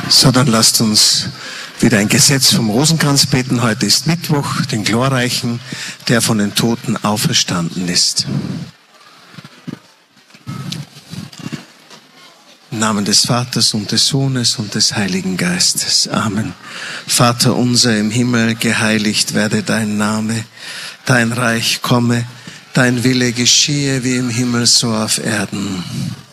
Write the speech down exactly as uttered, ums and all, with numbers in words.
So, dann lasst uns wieder ein Gesetz vom Rosenkranz beten. Heute ist Mittwoch, den Glorreichen, der von den Toten auferstanden ist. Im Namen des Vaters und des Sohnes und des Heiligen Geistes. Amen. Vater unser im Himmel, geheiligt werde dein Name. Dein Reich komme, dein Wille geschehe wie im Himmel so auf Erden.